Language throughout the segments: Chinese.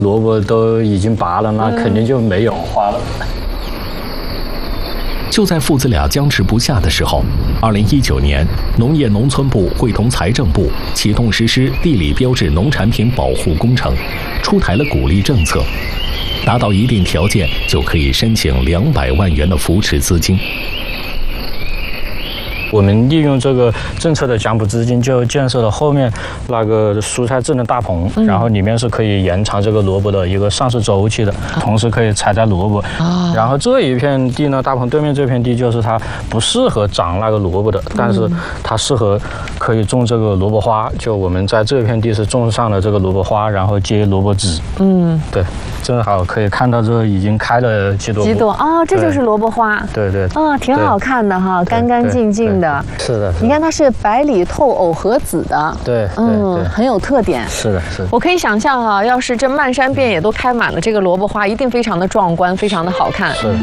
萝卜都已经拔了，那肯定就没有花了。 就在父子俩僵持不下的时候，2019年，农业农村部会同财政部启动实施地理标志农产品保护工程，出台了鼓励政策，达到一定条件就可以申请200万元的扶持资金。 我们利用这个政策的奖补资金，就建设了后面那个蔬菜智能大棚，然后里面是可以延长这个萝卜的一个上市周期的，同时可以采摘萝卜。然后这一片地呢，大棚对面这片地就是它不适合长那个萝卜的，但是它适合可以种这个萝卜花。就我们在这片地是种上了这个萝卜花，然后接萝卜籽。对，正好可以看到这已经开了几朵。 这就是萝卜花。 对。 挺好看的哈，干干净净的。 是的， 你看它是白里透藕荷紫的， 对， 很有特点。 是的。 我可以想象哈，要是这漫山遍野都开满了这个萝卜花，一定非常的壮观，非常的好看。 是。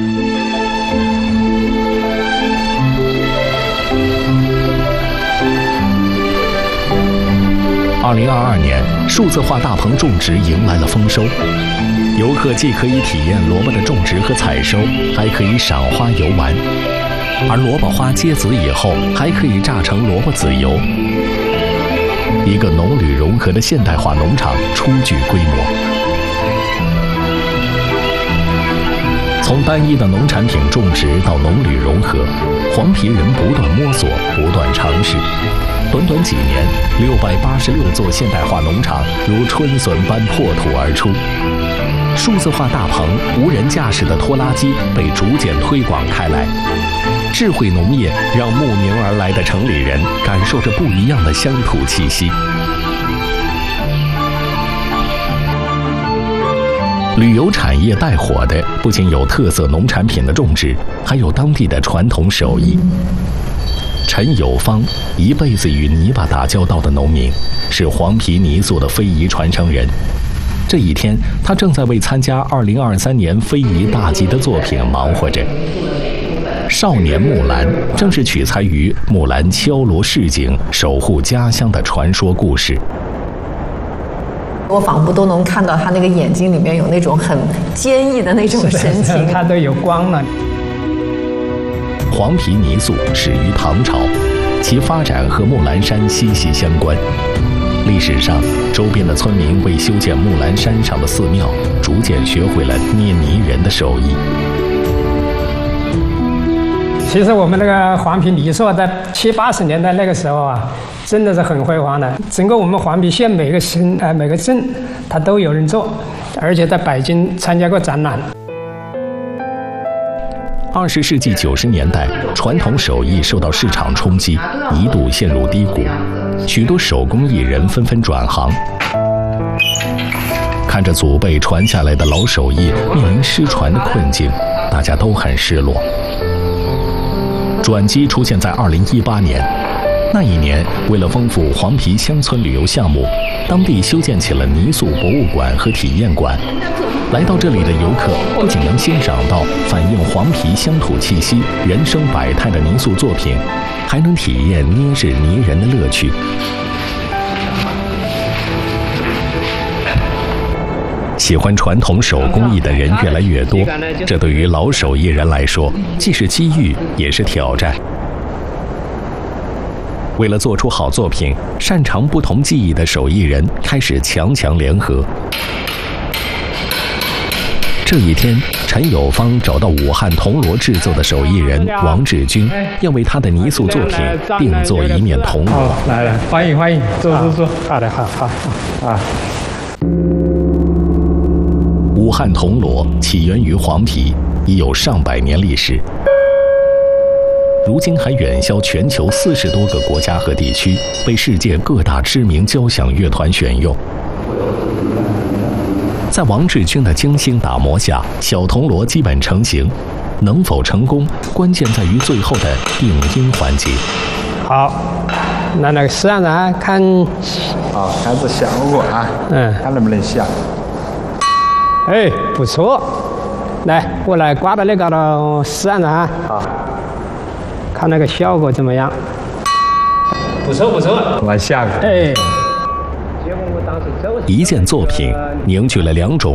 2022年，数字化大棚种植迎来了丰收，游客既可以体验萝卜的种植和采收，还可以赏花游玩。而萝卜花结籽以后，还可以榨成萝卜籽油。一个农旅融合的现代化农场初具规模。从单一的农产品种植到农旅融合，黄皮人不断摸索，不断尝试。短短几年，686座现代化农场如春笋般破土而出。数字化大棚、无人驾驶的拖拉机被逐渐推广开来。智慧农业让慕名而来的城里人感受着不一样的乡土气息。旅游产业带火的不仅有特色农产品的种植，还有当地的传统手艺。陈友芳一辈子与泥巴打交道的农民，是黄皮泥塑的非遗传承人。这一天，他正在为参加2023年非遗大集的作品忙活着。少年木兰正是取材于木兰敲锣示警、守护家乡的传说故事。 我仿佛都能看到他那个眼睛里面有那种很坚毅的那种神情， 他都有光了。 黄皮泥塑始于唐朝，其发展和木兰山息息相关。历史上，周边的村民为修建木兰山上的寺庙，逐渐学会了捏泥人的手艺。 其实我们那个黄皮泥塑在70、80年代那个时候啊，真的是很辉煌的。整个我们黄皮县每个省、每个镇，它都有人做，而且在北京参加过展览。 20世纪90年代，传统手艺受到市场冲击，一度陷入低谷，许多手工艺人纷纷转行。看着祖辈传下来的老手艺面临失传的困境，大家都很失落。转机出现在2018年，那一年，为了丰富黄皮乡村旅游项目，当地修建起了泥塑博物馆和体验馆。来到这里的游客不仅能欣赏到反映黄皮乡土气息、人生百态的泥塑作品，还能体验捏制泥人的乐趣。喜欢传统手工艺的人越来越多，这对于老手艺人来说，既是机遇，也是挑战。为了做出好作品，擅长不同技艺的手艺人开始强联合。这一天，陈友芳找到武汉铜锣制作的手艺人王志军，要为他的泥塑作品定做一面铜锣。 来，欢迎，坐。好的，好啊。 武汉铜锣起源于黄皮，已有上百年历史，如今还远销全球40多个国家和地区，被世界各大知名交响乐团选用。在王志军的精心打磨下，小铜锣基本成型。能否成功，关键在于最后的定音环节。 好，那个试让看， 看这效果啊，看能不能响。 哎，不错。来，我来刮到那个了，试让好，看那个效果怎么样？不错。 往下个。 哎。 一件作品凝聚了2种